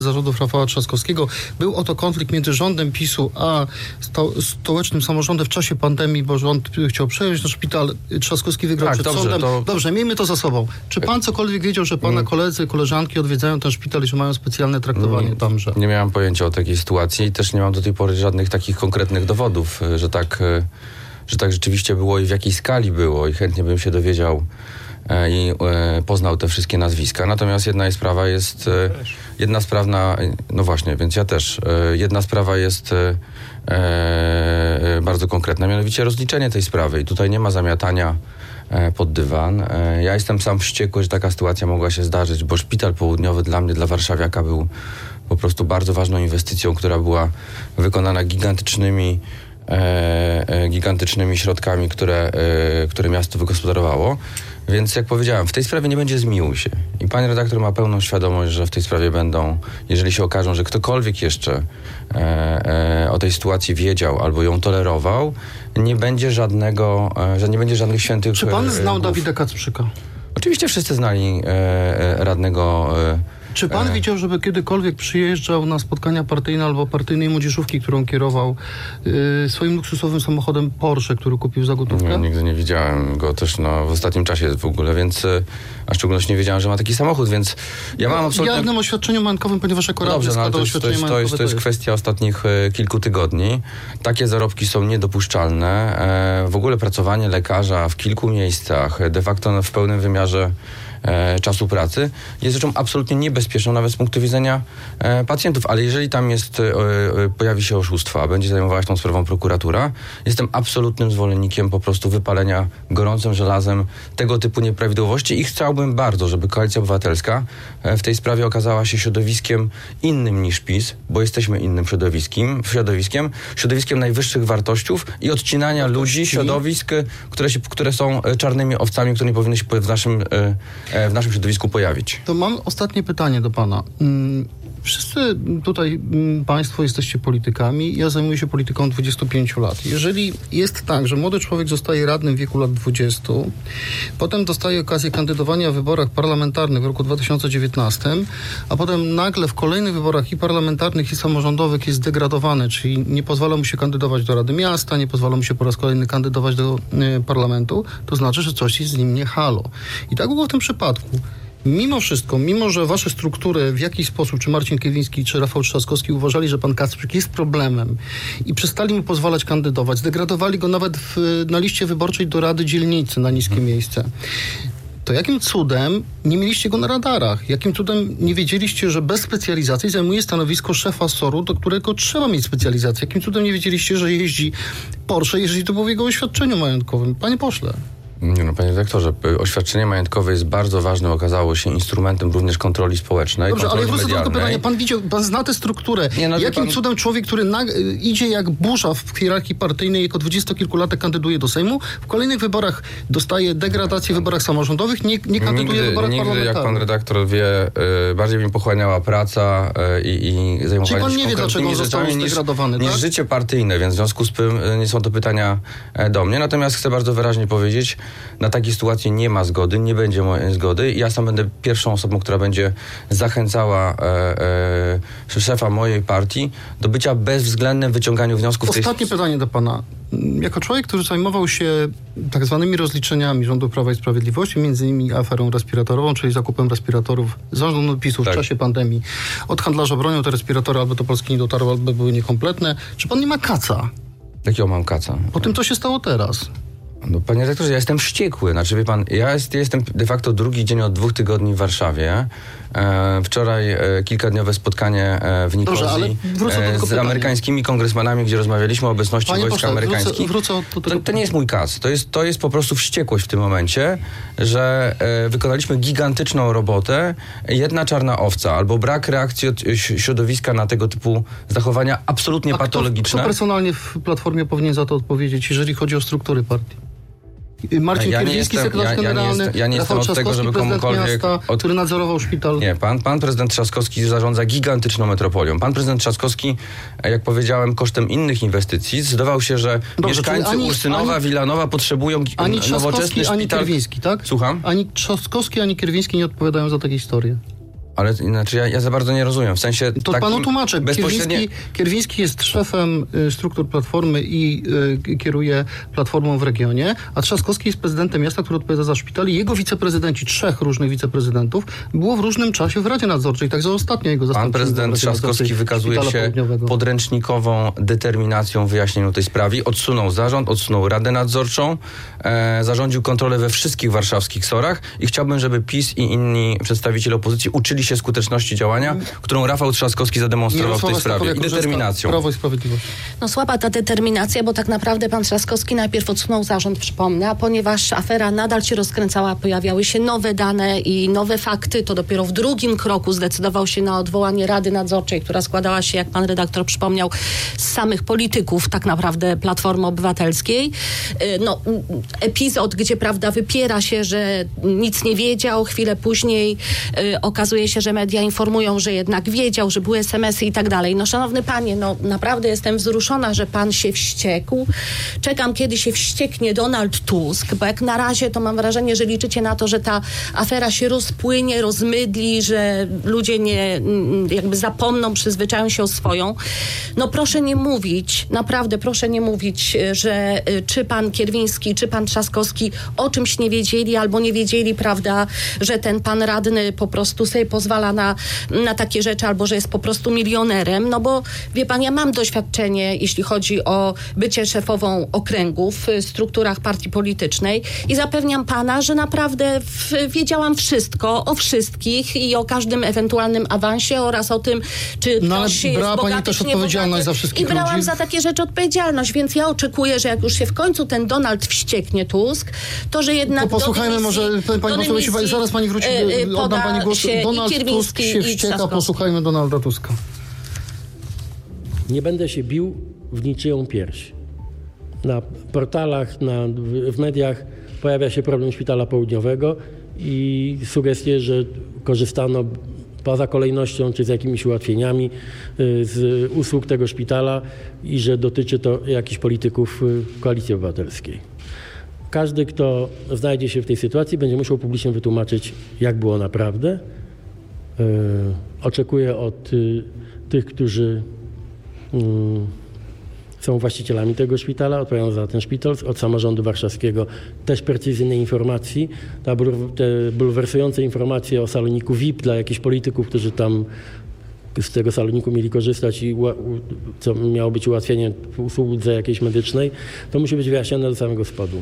zarządów Rafała Trzaskowskiego. Był oto konflikt między rządem PiS-u a stołecznym samorządem w czasie pandemii, bo rząd chciał przejąć szpital. Trzaskowski wygrał przed sądem. Dobrze, miejmy to za sobą. Czy pan cokolwiek wiedział, że pana koledzy, koleżanki odwiedzają ten szpital i że mają specjalne traktowanie tamże? Nie miałem pojęcia o takiej sytuacji i też nie mam do tej pory żadnych takich konkretnych dowodów, że tak rzeczywiście było i w jakiej skali było i chętnie bym się dowiedział i poznał te wszystkie nazwiska. Natomiast jedna sprawa jest bardzo konkretna, mianowicie rozliczenie tej sprawy i tutaj nie ma zamiatania pod dywan. Ja jestem sam wściekły, że taka sytuacja mogła się zdarzyć, bo szpital południowy dla mnie, dla warszawiaka był po prostu bardzo ważną inwestycją, która była wykonana gigantycznymi środkami, które miasto wygospodarowało. Więc jak powiedziałem, w tej sprawie nie będzie zmiłuj się. I pani redaktor ma pełną świadomość, że w tej sprawie będą, jeżeli się okażą, że ktokolwiek jeszcze o tej sytuacji wiedział albo ją tolerował, nie będzie żadnych świętych... Czy pan znał Dawida Kacprzyka? Oczywiście wszyscy znali radnego... Czy pan widział, żeby kiedykolwiek przyjeżdżał na spotkania partyjne albo partyjnej młodzieżówki, którą kierował swoim luksusowym samochodem Porsche, który kupił za gotówkę? Nie, nigdy nie widziałem go też w ostatnim czasie w ogóle, więc a w szczególności nie wiedziałem, że ma taki samochód, więc ja mam absolutnie... Jawnym oświadczeniu majątkowym, ponieważ jako radny składał oświadczenie majątkowe. To jest kwestia ostatnich kilku tygodni. Takie zarobki są niedopuszczalne. W ogóle pracowanie lekarza w kilku miejscach, de facto w pełnym wymiarze czasu pracy, jest rzeczą absolutnie niebezpieczną, nawet z punktu widzenia pacjentów. Ale jeżeli tam pojawi się oszustwo, a będzie zajmowała się tą sprawą prokuratura, jestem absolutnym zwolennikiem po prostu wypalenia gorącym żelazem tego typu nieprawidłowości i chciałbym bardzo, żeby Koalicja Obywatelska w tej sprawie okazała się środowiskiem innym niż PiS, bo jesteśmy innym środowiskiem najwyższych wartościów i odcinania ludzi, środowisk, które są czarnymi owcami, które nie powinny się w naszym środowisku pojawić. To mam ostatnie pytanie do pana. Wszyscy tutaj państwo jesteście politykami. Ja zajmuję się polityką od 25 lat. Jeżeli jest tak, że młody człowiek zostaje radnym w wieku lat 20, potem dostaje okazję kandydowania w wyborach parlamentarnych w roku 2019, a potem nagle w kolejnych wyborach i parlamentarnych, i samorządowych jest degradowany, czyli nie pozwala mu się kandydować do Rady Miasta, nie pozwala mu się po raz kolejny kandydować do parlamentu, to znaczy, że coś jest z nim nie halo. I tak było w tym przypadku. Mimo wszystko, mimo że wasze struktury w jakiś sposób, czy Marcin Kierwiński, czy Rafał Trzaskowski uważali, że pan Kacprzyk jest problemem i przestali mu pozwalać kandydować, zdegradowali go nawet na liście wyborczej do Rady Dzielnicy na niskie miejsce, to jakim cudem nie mieliście go na radarach? Jakim cudem nie wiedzieliście, że bez specjalizacji zajmuje stanowisko szefa SOR-u, do którego trzeba mieć specjalizację? Jakim cudem nie wiedzieliście, że jeździ Porsche, jeżeli to było w jego oświadczeniu majątkowym? Panie pośle. Nie no, panie dyrektorze, oświadczenie majątkowe jest bardzo ważne, okazało się instrumentem również kontroli społecznej. Dobrze, ale wrócę do tego pytania. Pan zna tę strukturę. Jakim cudem człowiek, który idzie jak burza w hierarchii partyjnej, jako 20-kilkulatek kandyduje do Sejmu, w kolejnych wyborach dostaje degradację w wyborach samorządowych, nie kandyduje w wyborach parlamentarnych? Jak pan redaktor wie, bardziej mi pochłaniała praca i zajmowanie się pan nie wie, dlaczego został zdegradowany, niż życie partyjne, więc w związku z tym nie są to pytania do mnie. Natomiast chcę bardzo wyraźnie powiedzieć, na takiej sytuacji nie ma zgody, nie będzie mojej zgody i ja sam będę pierwszą osobą, która będzie zachęcała szefa mojej partii do bycia bezwzględnym w wyciąganiu wniosków. Ostatnie pytanie do pana. Jako człowiek, który zajmował się tak zwanymi rozliczeniami rządu Prawa i Sprawiedliwości, między innymi aferą respiratorową, czyli zakupem respiratorów zarządu PiS-u w czasie pandemii. Od handlarza bronią te respiratory albo do Polski nie dotarły, albo były niekompletne. Czy pan nie ma kaca? Jakiego mam kaca? Po tym, co się stało teraz. No, panie redaktorze, ja jestem wściekły. Znaczy, wie pan, ja jestem de facto drugi dzień od 2 tygodni w Warszawie. Wczoraj kilkadniowe spotkanie w Nikozji z amerykańskimi kongresmanami, gdzie rozmawialiśmy o obecności wojsk amerykańskich. To nie jest mój kas. To jest po prostu wściekłość w tym momencie, że wykonaliśmy gigantyczną robotę. Jedna czarna owca albo brak reakcji od środowiska na tego typu zachowania absolutnie patologiczne. Kto personalnie w Platformie powinien za to odpowiedzieć, jeżeli chodzi o struktury partii? Marcin Kierwiński, sekretarz generalny, ja nie jestem od tego, żeby komukolwiek... miasta, który nadzorował szpital. Nie, pan prezydent Trzaskowski zarządza gigantyczną metropolią. Pan prezydent Trzaskowski, jak powiedziałem, kosztem innych inwestycji zdecydował się, że mieszkańcy Ursynowa, Wilanowa potrzebują nowoczesny szpital. Ani Kierwiński, tak? Słucham? Ani Trzaskowski, ani Kierwiński nie odpowiadają za takie historie. Ale znaczy ja za bardzo nie rozumiem. W sensie to takim panu tłumaczę. bezpośrednie... Kierwiński jest szefem struktur Platformy i kieruje Platformą w regionie, a Trzaskowski jest prezydentem miasta, który odpowiada za szpital i jego wiceprezydenci, 3 różnych wiceprezydentów, było w różnym czasie w Radzie Nadzorczej, także ostatnio jego zastępca. Pan prezydent Trzaskowski wykazuje się podręcznikową determinacją w wyjaśnieniu tej sprawy. Odsunął zarząd, odsunął Radę Nadzorczą, zarządził kontrolę we wszystkich warszawskich SOR-ach i chciałbym, żeby PiS i inni przedstawiciele opozycji uczyli się skuteczności działania, którą Rafał Trzaskowski zademonstrował w tej sprawie. I determinacją. Prawo i Sprawiedliwość. No słaba ta determinacja, bo tak naprawdę pan Trzaskowski najpierw odsunął zarząd, przypomnę, a ponieważ afera nadal się rozkręcała, pojawiały się nowe dane i nowe fakty, to dopiero w drugim kroku zdecydował się na odwołanie Rady Nadzorczej, która składała się, jak pan redaktor przypomniał, z samych polityków tak naprawdę Platformy Obywatelskiej. No, epizod, gdzie prawda wypiera się, że nic nie wiedział, chwilę później okazuje się, że media informują, że jednak wiedział, że były SMS-y i tak dalej. No szanowny panie, no naprawdę jestem wzruszona, że pan się wściekł. Czekam, kiedy się wścieknie Donald Tusk, bo jak na razie to mam wrażenie, że liczycie na to, że ta afera się rozpłynie, rozmydli, że ludzie nie jakby zapomną, przyzwyczają się o swoją. No proszę nie mówić, naprawdę proszę nie mówić, że czy pan Kierwiński, czy pan Trzaskowski o czymś nie wiedzieli albo nie wiedzieli, prawda, że ten pan radny po prostu sobie pozwala na takie rzeczy albo że jest po prostu milionerem, no bo wie pan, ja mam doświadczenie, jeśli chodzi o bycie szefową okręgów w strukturach partii politycznej i zapewniam pana, że naprawdę wiedziałam wszystko o wszystkich i o każdym ewentualnym awansie oraz o tym, czy ktoś jest bogaty, pani też odpowiedzialność za wszystkich ludzi. I brałam ludzi. za takie rzeczy odpowiedzialność, więc ja oczekuję, że jak już się w końcu ten Donald wścieknie, Tusk, to że jednak posłuchajmy może, pani poseł, zaraz pani wróci, oddam pani głos. Donald Tusk się wścieka, posłuchajmy Donalda Tuska. Nie będę się bił w niczyją pierś. Na portalach, w mediach pojawia się problem Szpitala Południowego i sugestie, że korzystano poza kolejnością czy z jakimiś ułatwieniami z usług tego szpitala i że dotyczy to jakichś polityków Koalicji Obywatelskiej. Każdy, kto znajdzie się w tej sytuacji, będzie musiał publicznie wytłumaczyć, jak było naprawdę. Oczekuję od tych, którzy są właścicielami tego szpitala, odpowiadają za ten szpital, od samorządu warszawskiego też precyzyjnej informacji. Te bulwersujące informacje o saloniku VIP dla jakichś polityków, którzy tam z tego saloniku mieli korzystać i co miało być ułatwieniem w usłudze jakiejś medycznej, to musi być wyjaśnione do samego spodu.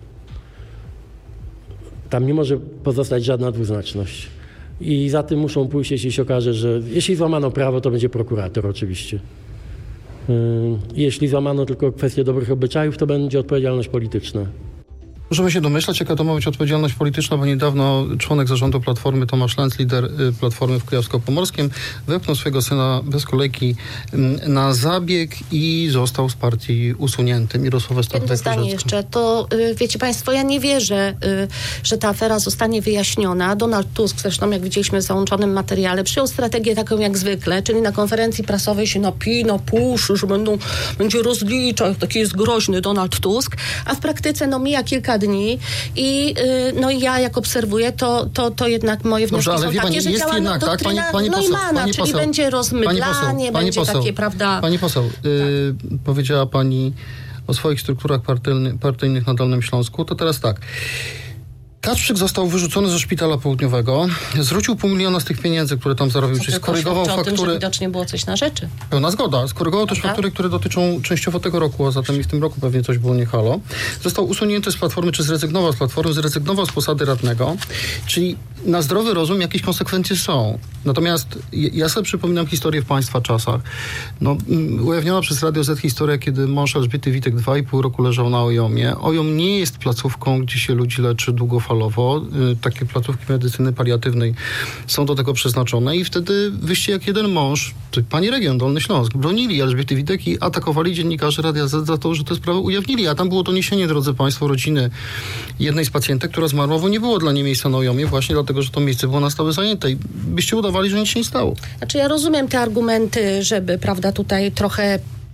Tam nie może pozostać żadna dwuznaczność. I za tym muszą pójść, jeśli się okaże, że jeśli złamano prawo, to będzie prokurator oczywiście. Jeśli złamano tylko kwestię dobrych obyczajów, to będzie odpowiedzialność polityczna. Możemy się domyślać, jaka to ma być odpowiedzialność polityczna, bo niedawno członek zarządu Platformy Tomasz Lenz, lider Platformy w Kujawsko-Pomorskim, wepchnął swojego syna bez kolejki na zabieg i został z partii usunięty. Mirosława Jedno zdanie jeszcze. To wiecie państwo, ja nie wierzę, że ta afera zostanie wyjaśniona. Donald Tusk, zresztą jak widzieliśmy w załączonym materiale, przyjął strategię taką jak zwykle, czyli na konferencji prasowej się puszy, że będzie rozliczał, taki jest groźny Donald Tusk, a w praktyce mija kilka dni i ja jak obserwuję, to jednak moje wnioski są takie, że działa doktryna Neumana, czyli będzie rozmydlanie, będzie takie, prawda... Pani poseł, powiedziała pani o swoich strukturach partyjnych na Dolnym Śląsku, to teraz tak. Kaczprzyk został wyrzucony ze Szpitala Południowego, zwrócił 500 000 z tych pieniędzy, które tam zarobił, czyli skorygował faktury. O tym, że widocznie było coś na rzeczy. Pełna zgoda. Skorygował też faktury, które dotyczą częściowo tego roku, a zatem i w tym roku pewnie coś było nie halo. Został usunięty z Platformy, czy zrezygnował z Platformy, zrezygnował z posady radnego, czyli na zdrowy rozum jakieś konsekwencje są. Natomiast ja sobie przypominam historię w państwa czasach. Ujawniona przez Radio Z historia, kiedy mąż Elżbiety Witek 2,5 roku leżał na OJOM-ie. OJOM nie jest placówką, gdzie się ludzi leczy długofalowo. Takie placówki medycyny paliatywnej są do tego przeznaczone i wtedy wyście jak jeden mąż, pani region, Dolny Śląsk, bronili Elżbiety Witek i atakowali dziennikarzy Radia Z za to, że te sprawy ujawnili. A tam było doniesienie, drodzy państwo, rodziny jednej z pacjentek, która zmarła, bo nie było dla niej miejsca na OJOM-ie właśnie dlatego, że to miejsce było na stałe zajęte i byście udawali, że nic się nie stało. Znaczy ja rozumiem te argumenty, żeby, prawda, tutaj trochę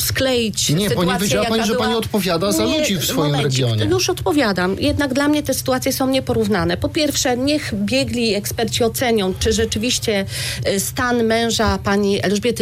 skleić Nie, sytuację, pani powiedziała jaka pani, że była... pani odpowiada za ludzi w swoim regionie. Już odpowiadam. Jednak dla mnie te sytuacje są nieporównane. Po pierwsze, niech biegli eksperci ocenią, czy rzeczywiście stan męża pani Elżbiety